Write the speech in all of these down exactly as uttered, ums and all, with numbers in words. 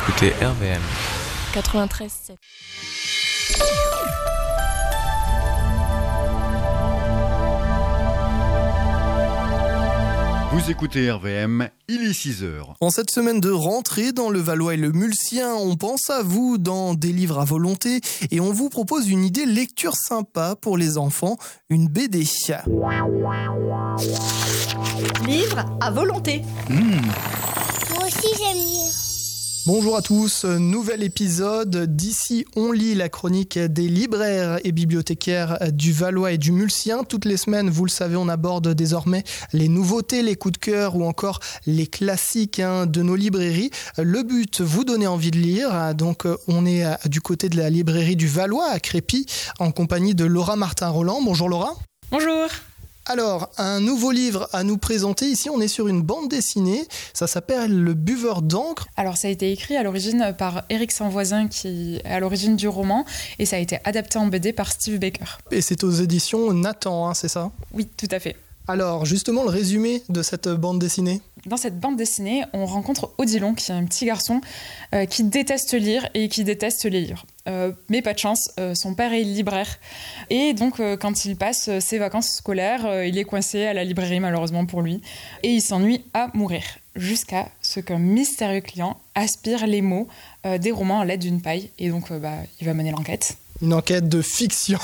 écoutez R V M quatre-vingt-treize sept. Vous écoutez R V M, il est six heures. En cette semaine de rentrée dans le Valois et le Mulsien, on pense à vous dans des livres à volonté et on vous propose une idée lecture sympa pour les enfants, une B D. Livre à volonté. Mmh. Moi aussi j'aime lire. Bonjour à tous, nouvel épisode d'Ici on lit, la chronique des libraires et bibliothécaires du Valois et du Mulsien. Toutes les semaines, vous le savez, on aborde désormais les nouveautés, les coups de cœur ou encore les classiques hein, de nos librairies. Le but, vous donner envie de lire. Donc on est du côté de la librairie du Valois à Crépy en compagnie de Laura Martin-Roland. Bonjour Laura. Bonjour. Alors, un nouveau livre à nous présenter. Ici, on est sur une bande dessinée. Ça s'appelle Le Buveur d'encre. Alors, ça a été écrit à l'origine par Éric Sanvoisin, qui est à l'origine du roman, et ça a été adapté en B D par Steve Baker. Et c'est aux éditions Nathan, hein, c'est ça ? Oui, tout à fait. Alors, justement, le résumé de cette bande dessinée. Dans cette bande dessinée, on rencontre Odilon, qui est un petit garçon euh, qui déteste lire et qui déteste les livres. Euh, mais pas de chance, euh, son père est libraire. Et donc, euh, quand il passe ses vacances scolaires, euh, il est coincé à la librairie, malheureusement pour lui. Et il s'ennuie à mourir. Jusqu'à ce qu'un mystérieux client aspire les mots euh, des romans à l'aide d'une paille. Et donc, euh, bah, il va mener l'enquête. Une enquête de fiction.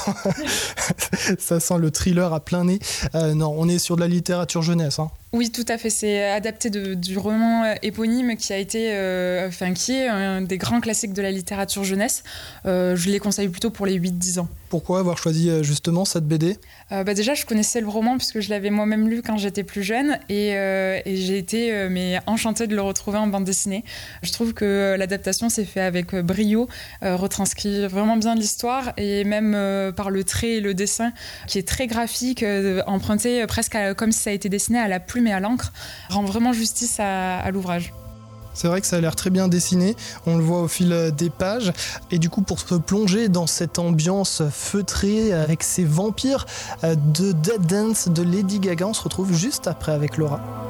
Ça sent le thriller à plein nez. Euh, non, on est sur de la littérature jeunesse. Hein. Oui, tout à fait. C'est adapté de, du roman éponyme qui a été, euh, enfin, qui est un des grands classiques de la littérature jeunesse. Euh, je les conseille plutôt pour les huit dix ans. Pourquoi avoir choisi justement cette B D ? euh, bah Déjà, je connaissais le roman puisque je l'avais moi-même lu quand j'étais plus jeune et, euh, et j'ai été euh, mais enchantée de le retrouver en bande dessinée. Je trouve que l'adaptation s'est faite avec brio, euh, retranscrit vraiment bien l'histoire et même euh, par le trait et le dessin qui est très graphique, euh, emprunté presque à, comme si ça a été dessiné à la plume et à l'encre, rend vraiment justice à, à l'ouvrage. C'est vrai que ça a l'air très bien dessiné, on le voit au fil des pages. Et du coup, pour se plonger dans cette ambiance feutrée avec ces vampires de Dead Dance de Lady Gaga, on se retrouve juste après avec Laura.